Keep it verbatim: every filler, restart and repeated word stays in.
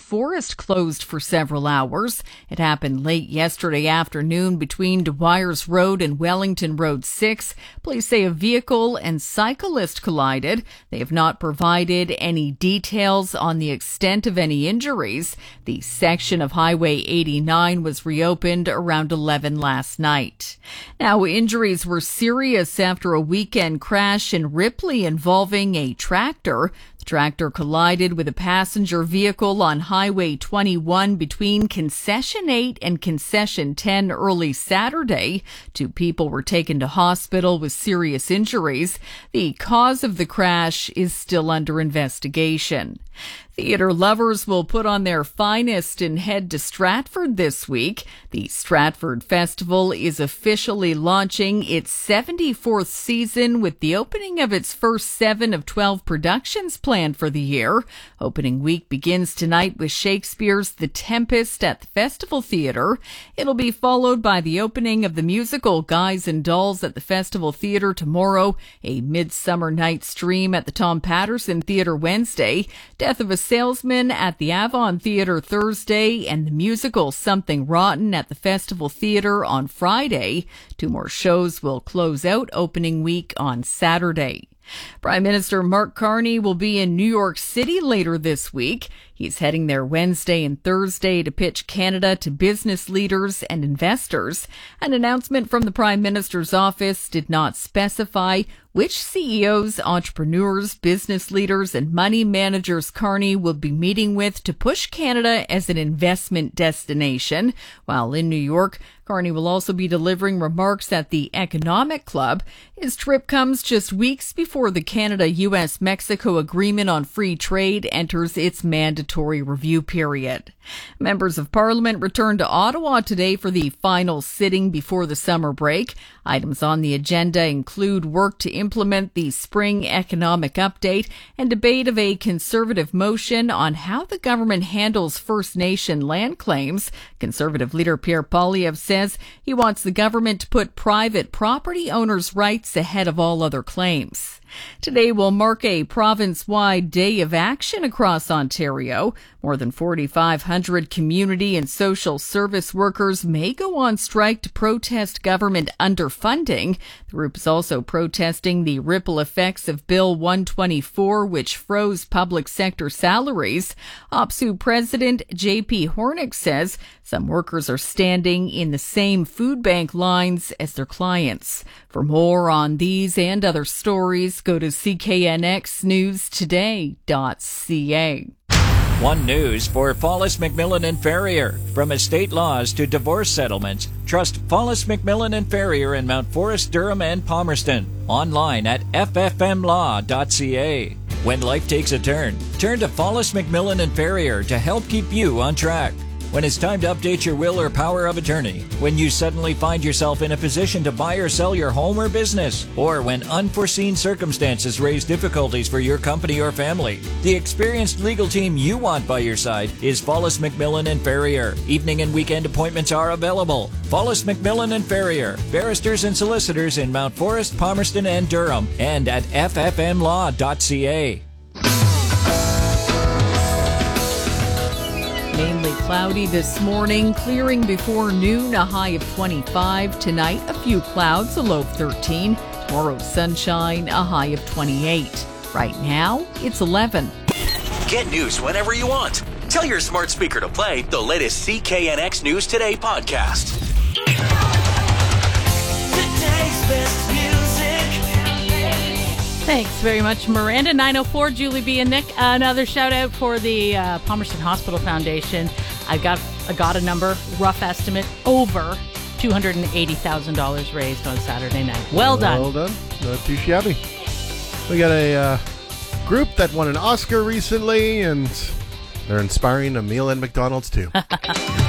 Forest closed for several hours. It happened late yesterday afternoon between Dwyer's Road and Wellington Road six. Police say a vehicle and cyclist collided. They have not provided any details on the extent of any injuries. The section of Highway eighty-nine was reopened around eleven last night. Now, injuries were serious after a weekend crash in Ripley involving a tractor. The tractor collided with a passenger vehicle on Highway twenty-one between Concession eight and Concession ten early Saturday. Two people were taken to hospital with serious injuries. The cause of the crash is still under investigation. Theater lovers will put on their finest and head to Stratford this week. The Stratford Festival is officially launching its seventy-fourth season with the opening of its first seven of twelve productions planned for the year. Opening week begins tonight with Shakespeare's The Tempest at the Festival Theatre. It'll be followed by the opening of the musical Guys and Dolls at the Festival Theatre tomorrow, a Midsummer Night's Dream at the Tom Patterson Theatre Wednesday, Death of a Salesman at the Avon Theatre Thursday, and the musical Something Rotten at the Festival Theatre on Friday. Two more shows will close out opening week on Saturday. Prime Minister Mark Carney will be in New York City later this week. He's heading there Wednesday and Thursday to pitch Canada to business leaders and investors. An announcement from the Prime Minister's office did not specify which C E Os, entrepreneurs, business leaders, and money managers Carney will be meeting with to push Canada as an investment destination. While in New York, Carney will also be delivering remarks at the Economic Club. His trip comes just weeks before the Canada-U S Mexico Agreement on Free Trade enters its mandatory review period. Members of Parliament returned to Ottawa today for the final sitting before the summer break. Items on the agenda include work to implement the spring economic update and debate of a Conservative motion on how the government handles First Nation land claims. Conservative leader Pierre Poilievre says he wants the government to put private property owners' rights ahead of all other claims. Today will mark a province-wide day of action across Ontario. More than forty-five hundred community and social service workers may go on strike to protest government underfunding. The group is also protesting the ripple effects of Bill one twenty-four, which froze public sector salaries. OPSEU President J P Hornick says some workers are standing in the same food bank lines as their clients. For more on these and other stories, go to C K N X news today dot C A. One News for Follis McMillan and Ferrier. From estate laws to divorce settlements, trust Follis McMillan and Ferrier in Mount Forest, Durham, and Palmerston. Online at F F M law dot C A. When life takes a turn, turn to Follis McMillan and Ferrier to help keep you on track. When it's time to update your will or power of attorney, when you suddenly find yourself in a position to buy or sell your home or business, or when unforeseen circumstances raise difficulties for your company or family, the experienced legal team you want by your side is Follis McMillan and Ferrier. Evening and weekend appointments are available. Follis McMillan and Ferrier, barristers and solicitors in Mount Forest, Palmerston, and Durham, and at F F M law dot C A. Mainly cloudy this morning, clearing before noon, a high of twenty-five. Tonight, a few clouds, a low of thirteen. Tomorrow, sunshine, a high of twenty-eight. Right now, it's eleven. Get news whenever you want. Tell your smart speaker to play the latest C K N X News Today podcast. Today's best music. Thanks very much, Miranda. nine oh four, Julie B. and Nick. Another shout out for the uh, Palmerston Hospital Foundation. I got I got a number, rough estimate, over two hundred eighty thousand dollars raised on Saturday night. Well done. Well done. Not too shabby. We got a uh, group that won an Oscar recently, and they're inspiring a meal at McDonald's too.